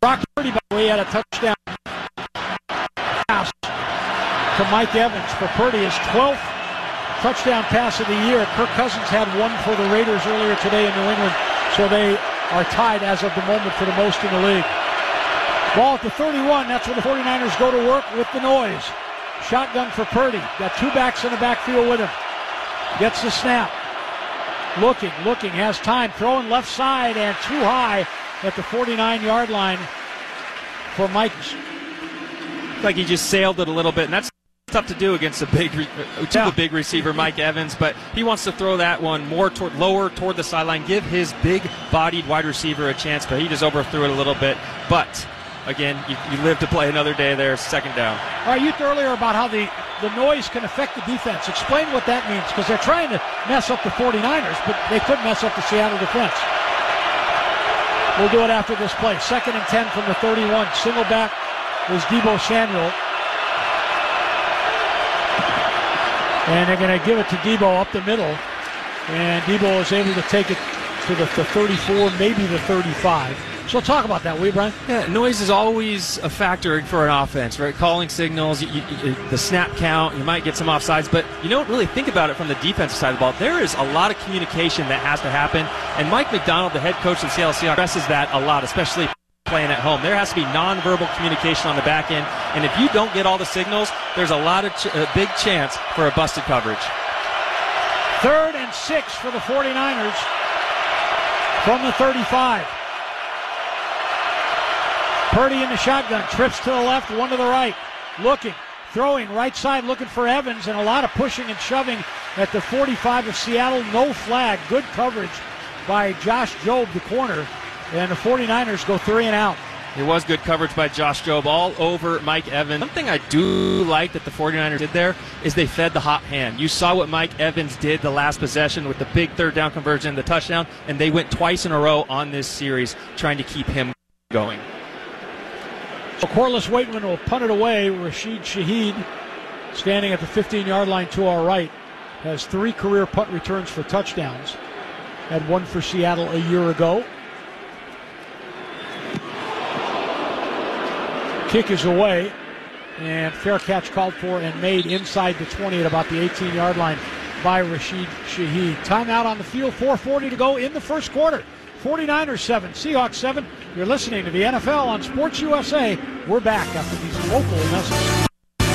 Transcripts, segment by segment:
Brock Purdy, by the way, had a touchdown pass to Mike Evans for Purdy, his 12th touchdown pass of the year. Kirk Cousins had one for the Raiders earlier today in New England, so they are tied as of the moment for the most in the league. Ball at the 31, that's where the 49ers go to work with the noise. Shotgun for Purdy. Got two backs in the backfield with him. Gets the snap. Looking, has time. Throwing left side and too high at the 49-yard line for Mike. Like he just sailed it a little bit, and that's tough to do against a big receiver, Mike Evans, but he wants to throw that one more lower toward the sideline, give his big-bodied wide receiver a chance, but he just overthrew it a little bit. But again, you live to play another day there, second down. All right, you talked earlier about how the noise can affect the defense. Explain what that means, because they're trying to mess up the 49ers, but they could mess up the Seattle defense. We'll do it after this play. 2nd and 10 from the 31. Single back is Deebo Samuel. And they're going to give it to Deebo up the middle. And Deebo is able to take it to the 34, maybe the 35. So talk about that, will you, Brian? Yeah, noise is always a factor for an offense, right? Calling signals, the snap count, you might get some offsides, but you don't really think about it from the defensive side of the ball. There is a lot of communication that has to happen, and Mike McDonald, the head coach of the Seattle Seahawks, stresses that a lot, especially playing at home. There has to be nonverbal communication on the back end, and if you don't get all the signals, there's a lot of big chance for a busted coverage. 3rd and 6 for the 49ers from the 35. Purdy in the shotgun, trips to the left, one to the right. Looking, throwing, right side, looking for Evans, and a lot of pushing and shoving at the 45 of Seattle. No flag, good coverage by Josh Jobe, the corner, and the 49ers go 3 and out. It was good coverage by Josh Jobe all over Mike Evans. One thing I do like that the 49ers did there is they fed the hot hand. You saw what Mike Evans did the last possession with the big third down conversion, the touchdown, and they went twice in a row on this series trying to keep him going. So Corliss Waitman will punt it away. Rashid Shaheed, standing at the 15-yard line to our right, has 3 career punt returns for touchdowns. Had one for Seattle a year ago. Kick is away, and fair catch called for and made inside the 20 at about the 18-yard line by Rashid Shaheed. Timeout on the field, 4:40 to go in the first quarter. 49ers 7, Seahawks 7. You're listening to the NFL on Sports USA. We're back after these local messages.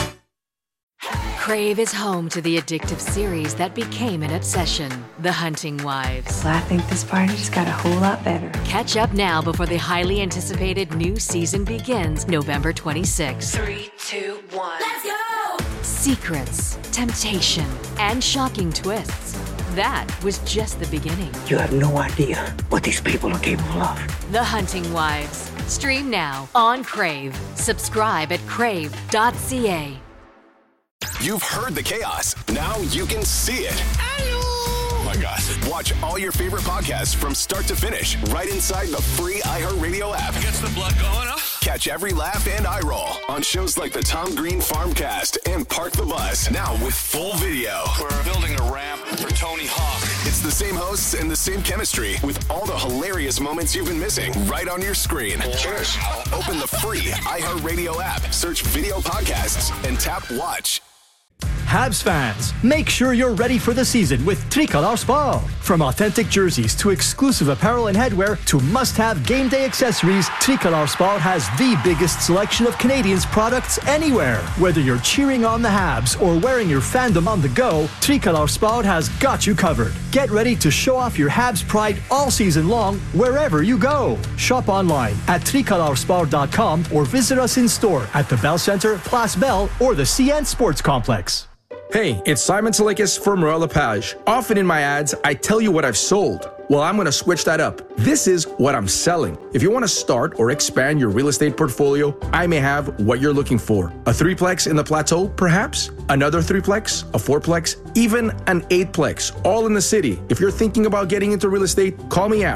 Crave is home to the addictive series that became an obsession, The Hunting Wives. Well, I think this party just got a whole lot better. Catch up now before the highly anticipated new season begins November 26th. 3, 2, 1. Let's go! Secrets, temptation, and shocking twists. That was just the beginning. You have no idea what these people are capable of. The Hunting Wives. Stream now on Crave. Subscribe at crave.ca. You've heard the chaos. Now you can see it. Oh my God. Watch all your favorite podcasts from start to finish right inside the free iHeartRadio app. Gets the blood going, huh? Catch every laugh and eye roll on shows like the Tom Green Farmcast and Park the Bus. Now with full video. We're building a ramp for Tony Hawk. It's the same hosts and the same chemistry with all the hilarious moments you've been missing right on your screen. Cheers. Open the free iHeartRadio app, search video podcasts, and tap watch. Habs fans, make sure you're ready for the season with Tricolor Sport. From authentic jerseys to exclusive apparel and headwear to must-have game day accessories, Tricolor Sport has the biggest selection of Canadians products anywhere. Whether you're cheering on the Habs or wearing your fandom on the go, Tricolor Sport has got you covered. Get ready to show off your Habs pride all season long wherever you go. Shop online at tricolorsport.com or visit us in store at the Bell Center, Place Bell, or the CN Sports Complex. Hey, it's Simon Talakis from Royal LePage. Often in my ads, I tell you what I've sold. Well, I'm going to switch that up. This is what I'm selling. If you want to start or expand your real estate portfolio, I may have what you're looking for. A 3-plex in the Plateau, perhaps? Another 3-plex? A 4-plex? Even an 8-plex, all in the city. If you're thinking about getting into real estate, call me out.